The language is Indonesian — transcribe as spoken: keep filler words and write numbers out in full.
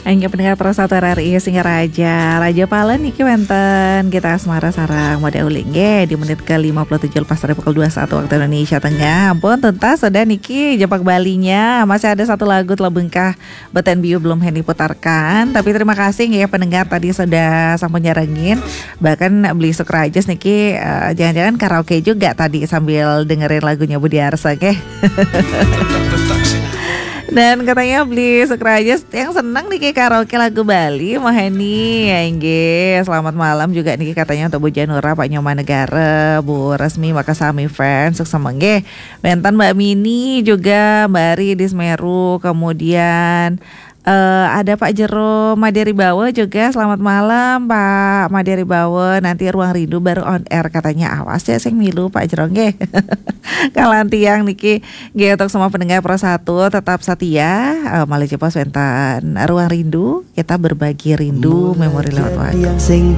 Angga pendengar Persatu R R I Singaraja Raja Palen niki wenten kita asmara sarang mode uling ge di menit ke lima puluh tujuh lepas dari pukul dua puluh satu waktu Indonesia Tengah. Ampun tuntas sudah niki Jepak Balinya. Masih ada satu lagu telah bengkah Beten Biu belum Henny putarkan. Tapi terima kasih ya pendengar tadi sudah sampai nyarengin. Bahkan beli Sukrajas niki uh, jangan-jangan karaoke juga tadi sambil dengerin lagunya Budi Arsa ke. Dan katanya beli Sukrajas yang senang nih karaoke lagu Bali Maheni ya Ingge. Selamat malam juga nih katanya untuk Bu Janura, Pak Nyoman Negara, Bu Resmi Makasami fans sukses mengge. Bentan Mbak Mini juga, Mbak Ari di Semeru, kemudian Uh, ada Pak Jero Maderi Bawa juga. Selamat malam Pak Maderi Bawa. Nanti Ruang Rindu baru on air katanya. Awas ya sing milu Pak Jero nggih. Kalan tiang niki nggih untuk semua pendengar Pro satu tetap setia. Uh, Malaysia Pos wenten Ruang Rindu, kita berbagi rindu memori lewat waktu.